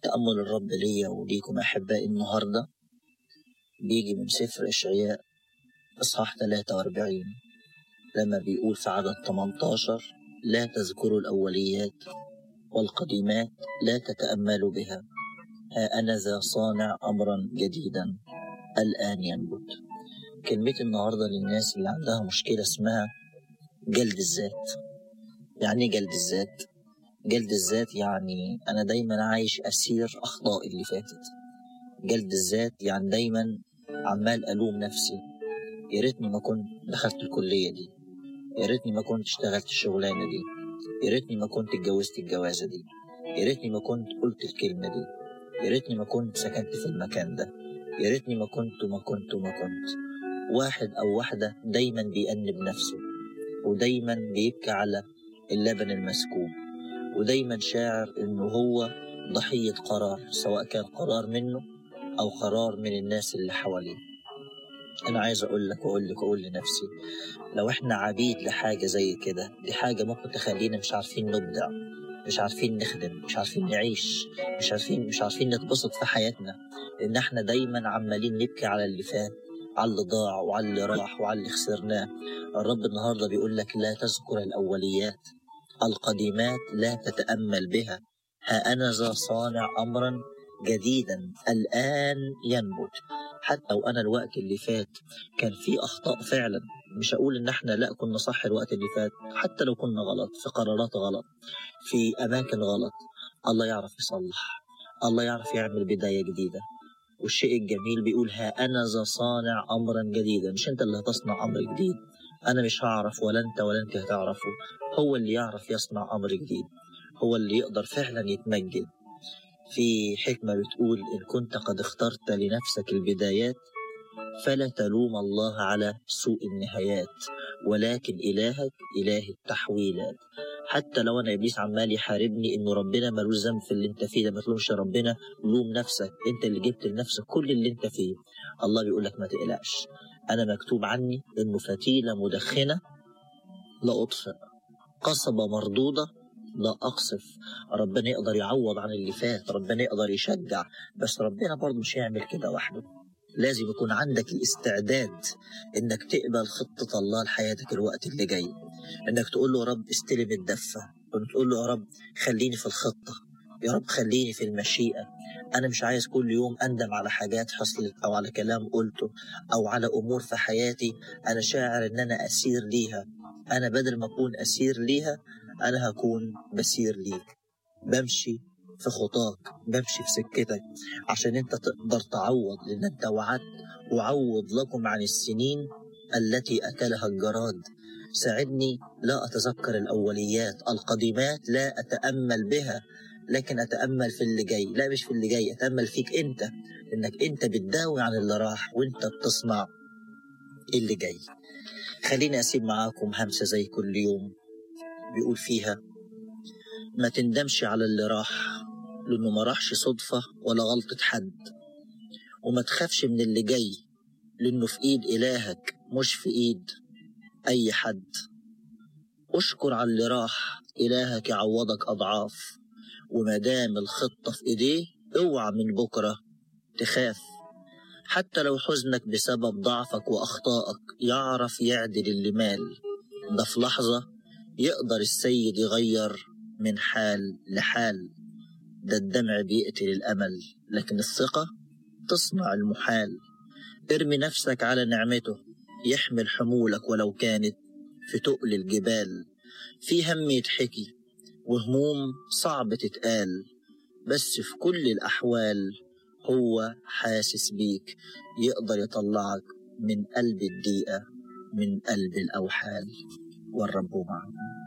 تأمل الرب ليا وليكم أحبائي النهاردة بيجي من سفر إشعياء إصحاح 43 لما بيقول في عدد 18: لا تذكروا الأوليات والقديمات لا تتأملوا بها، ها أنا ذا صانع أمرا جديدا الآن ينبت. كلمتي النهاردة للناس اللي عندها مشكلة اسمها جلد الذات. يعني إيه جلد الذات؟ جلد الذات يعني أنا دايما عايش أسير أخطائي اللي فاتت. جلد الذات يعني دايما عمال ألوم نفسي، يا ريتني ما كنت دخلت الكلية دي، يا ريتني ما كنت اشتغلت الشغلانة دي، يا ريتني ما كنت اتجوزت الجوازة دي، يا ريتني ما كنت قلت الكلمة دي، يا ريتني ما كنت سكنت في المكان ده، يا ريتني ما كنت. واحد أو واحدة دايما بيأنب نفسه، ودايما بيبكي على اللبن المسكوب، ودايما شاعر إنه هو ضحية قرار، سواء كان قرار منه أو قرار من الناس اللي حواليه. أنا عايز أقول لك وأقول لنفسي، لو إحنا عبيد لحاجة زي كده، دي حاجة ممكن تخلينا مش عارفين نبدع، مش عارفين نخدم، مش عارفين نعيش، مش عارفين نتبسط في حياتنا، لأن إحنا دايما عمالين نبكي على اللي فات، على اللي ضاع وعلى اللي راح وعلى اللي خسرناه. الرب النهاردة بيقول لك لا تذكر الأوليات، القديمات لا تتأمل بها، ها أنا ذا صانع أمرا جديدا الآن ينبت. حتى لو أنا الوقت اللي فات كان فيه أخطاء فعلا، مش هقول إن إحنا لا كنا صح الوقت اللي فات، حتى لو كنا غلط في قرارات غلط في أماكن غلط، الله يعرف يصلح، الله يعرف يعمل بداية جديدة. والشيء الجميل بيقول ها أنا ذا صانع أمرا جديدا. مش أنت اللي هتصنع أمر جديد، أنا مش هعرف ولا أنت ولا أنت هتعرفوا، هو اللي يعرف يصنع أمر جديد، هو اللي يقدر فعلا يتمجد. في حكمة بتقول إن كنت قد اخترت لنفسك البدايات فلا تلوم الله على سوء النهايات، ولكن إلهك إله التحويلات. حتى لو أنا إبليس عمال يحاربني إنه ربنا ملوش ذنب في اللي أنت فيه ده، ما تلومش ربنا، لوم نفسك، أنت اللي جبت لنفسك كل اللي أنت فيه. الله بيقول لك ما تقلقش، أنا مكتوب عني إنه فتيلة مدخنة لا أطفئ، قصبة مردودة لا أقصف. ربنا يقدر يعوض عن اللي فات، ربنا يقدر يشجع، بس ربنا برضه مش هيعمل كده وحده. لازم يكون عندك الاستعداد انك تقبل خطة الله لحياتك الوقت اللي جاي، انك تقول له يا رب استلم الدفة، تقول له يا رب خليني في الخطة، يا رب خليني في المشيئة. انا مش عايز كل يوم اندم على حاجات حصلت او على كلام قلته او على امور في حياتي انا شاعر ان انا اسير ليها. انا بدل ما اكون اسير ليها انا هكون بسير ليك، بمشي في خطاك، بمشي في سكتك عشان انت تقدر تعوض، لان انت وعدت وعوض لكم عن السنين التي اكلها الجراد. ساعدني لا اتذكر الاوليات، القديمات لا اتامل بها، لكن اتامل في اللي جاي. لا مش في اللي جاي، اتامل فيك انت، انك انت بتداوي عن اللي راح وانت بتصنع اللي جاي. خليني اسيب معاكم همسة زي كل يوم بيقول فيها ما تندمش على اللي راح، لأنه ما راحش صدفة ولا غلطة حد، وما تخافش من اللي جاي لأنه في إيد إلهك مش في إيد أي حد. أشكر على اللي راح، إلهك يعوضك أضعاف، ومدام الخطة في إيديه اوعى من بكرة تخاف. حتى لو حزنك بسبب ضعفك وأخطائك يعرف يعدل اللي مال، ده في لحظة يقدر السيد يغير من حال لحال. ده الدمع بيقتل الأمل، لكن الثقة تصنع المحال. ارمي نفسك على نعمته يحمل حمولك ولو كانت في تقل الجبال. في هم يتحكي وهموم صعب تتقال، بس في كل الأحوال هو حاسس بيك، يقدر يطلعك من قلب الضيقة، من قلب الأوحال. والرب معنا.